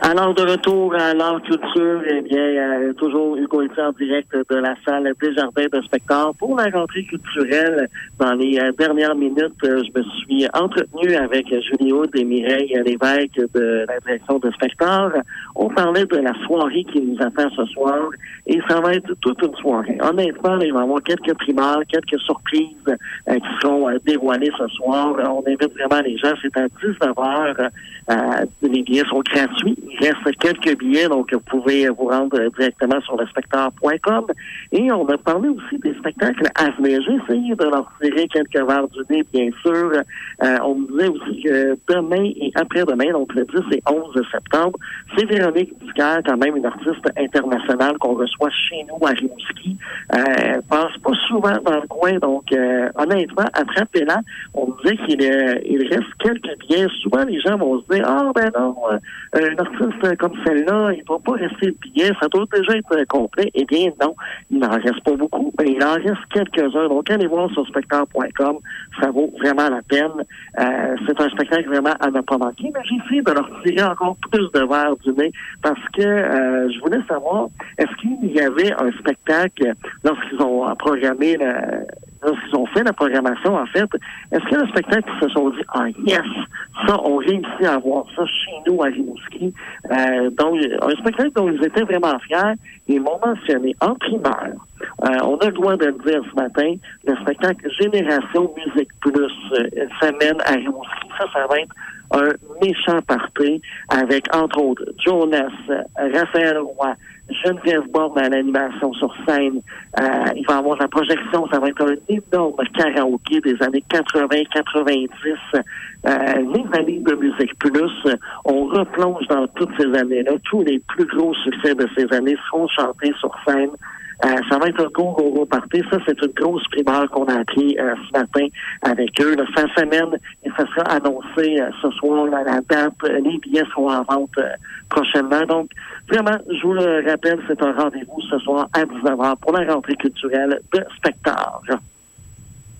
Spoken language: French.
Alors, de retour à l'art culture, eh bien, toujours Hugo Etier en direct de la salle Desjardins de spectacle pour la rentrée culturelle. Dans les dernières minutes, je me suis entretenu avec Julie Hood et Mireille Lévesque de la direction de spectacle. On parlait de la soirée qui nous attend ce soir et ça va être toute une soirée. Honnêtement, il va y avoir quelques primaires, quelques surprises qui seront dévoilées ce soir. On invite vraiment les gens, c'est à 19h. Les billets sont gratuits. Il reste quelques billets, donc vous pouvez vous rendre directement sur lespectacle.com. Et on a parlé aussi des spectacles à venir. J'ai essayé de leur tirer quelques verres du nez, bien sûr. On me disait aussi que demain et après-demain, donc le 10 et 11 septembre, c'est Véronique Dicker, quand même une artiste internationale qu'on reçoit chez nous à Rimouski. Passe pas souvent dans le coin, donc honnêtement, attrapez-la. On me disait qu'il reste quelques billets. Souvent, les gens vont se dire « Ah, ben non, un artiste comme celle-là, il ne doit pas rester de billets, ça doit déjà être complet. » Eh bien, non, il n'en reste pas beaucoup, mais il en reste quelques-uns. Donc, allez voir sur spectacle.com, ça vaut vraiment la peine. C'est un spectacle vraiment à ne pas manquer, mais j'ai essayé de leur tirer encore plus de verre du nez parce que je voulais savoir, est-ce qu'il y avait un spectacle lorsqu'ils ont programmé lorsqu'ils ont fait la programmation, en fait, est-ce qu'il y a un spectacle qui se sont dit « Ah, yes! Ça, on réussit à avoir ça chez nous à Rimouski. » Donc, un spectacle dont ils étaient vraiment fiers. Ils m'ont mentionné en primaire. On a le droit de le dire ce matin, le spectacle Génération Musique Plus s'amène à Rimouski. Ça va être un méchant party avec, entre autres, Jonas, Raphaël Roy, Geneviève Borne à l'animation sur scène. Il va y avoir la projection, ça va être un énorme karaoké des années 80-90. Les années de Musique Plus, on replonge dans toutes ces années-là. Tous les plus gros succès de ces années seront chantés sur scène. Ça va être un gros party. Ça, c'est une grosse primeur qu'on a appris ce matin avec eux. Ça s'amène et ça sera annoncé ce soir, la date. Les billets seront en vente prochainement. Donc, vraiment, je vous le rappelle, c'est un rendez-vous ce soir à 19h pour la rentrée culturelle de spectacle.